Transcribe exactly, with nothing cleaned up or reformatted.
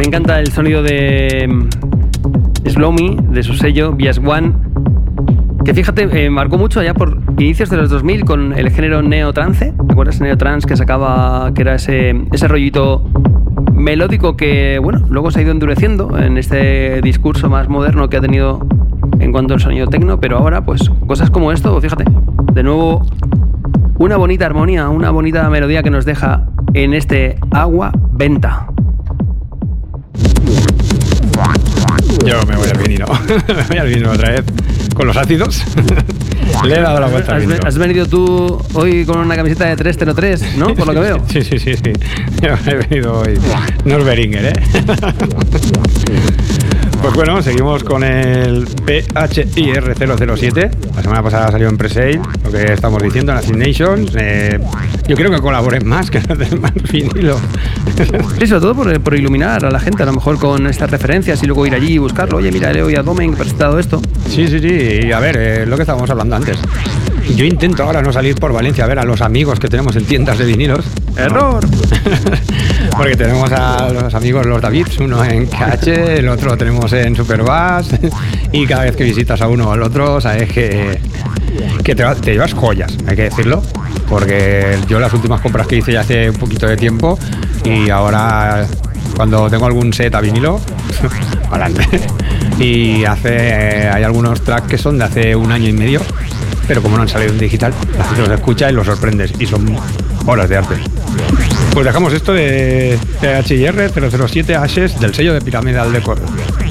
Me encanta el sonido de Slow Me, de su sello V S One, que fíjate, eh, marcó mucho allá por inicios de los dos mil con el género neotrance. ¿Te acuerdas? Neotrance, que sacaba, que era ese, ese rollito melódico que, bueno, luego se ha ido endureciendo en este discurso más moderno que ha tenido en cuanto al sonido techno, pero ahora, pues, cosas como esto, fíjate, de nuevo, una bonita armonía, una bonita melodía que nos deja en este Agua Venta. Yo me voy al vinilo. Me voy al vinilo otra vez. Con los ácidos. Le he dado la vuelta al vinilo. Has venido tú hoy con una camiseta de tres cero tres, ¿no? Por lo que veo. Sí, sí, sí, sí. Yo he venido hoy. Norberinger, ¿eh? Pues bueno, seguimos con el P H I R cero cero siete. La semana pasada salió en pre-sale, lo que estamos diciendo en Acid Nation. Eh, yo creo que colaboren más, que hacen más vinilo. Sí, sobre todo por, por iluminar a la gente, a lo mejor con estas referencias y luego ir allí y buscarlo. Oye, mira, Leo y Abdomen que he presentado esto. Sí, sí, sí. Y a ver, eh, lo que estábamos hablando antes. Yo intento ahora no salir por Valencia a ver a los amigos que tenemos en tiendas de vinilos. ¡Error! Porque tenemos a los amigos los Davids, uno en K H, el otro lo tenemos en Superbass, y cada vez que visitas a uno o al otro sabes que, que te, te llevas joyas, hay que decirlo, porque yo las últimas compras que hice ya hace un poquito de tiempo y ahora cuando tengo algún set a vinilo, adelante. Y hace hay algunos tracks que son de hace un año y medio, pero como no han salido en digital, la gente los escucha y los sorprendes y son horas de arte. Pues dejamos esto de P H I R cero cero siete Ashes del sello de Pyramidal Records.